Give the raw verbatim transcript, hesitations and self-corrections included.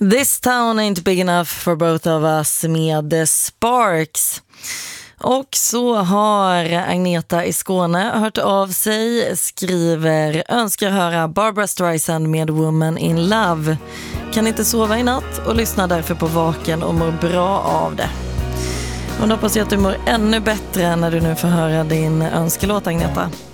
This town ain't big enough for both of us med The Sparks. Och så har Agneta i Skåne hört av sig, skriver, önskar höra Barbra Streisand med Woman in Love. Kan inte sova i natt och lyssnar därför på Vaken och mår bra av det. Och då hoppas jag att du mår ännu bättre när du nu får höra din önskelåt, Agneta.